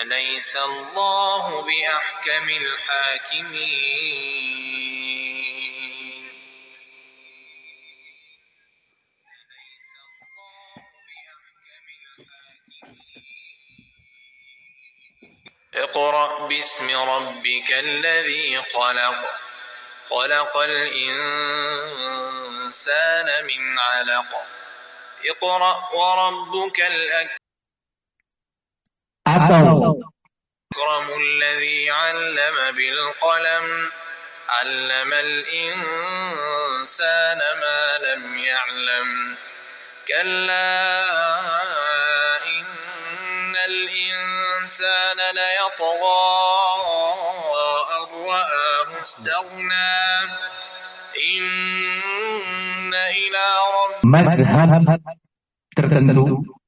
أليس الله بأحكم الحاكمين اقرأ باسم ربك الذي خلق خلق الإنسان من علق اقرأ وربك الأكرم الذي علم بالقلم علم الإنسان ما لم يعلم كلا إن الإنسان ليطغى أن رآه استغنى إن إلى ربك madhab tertentu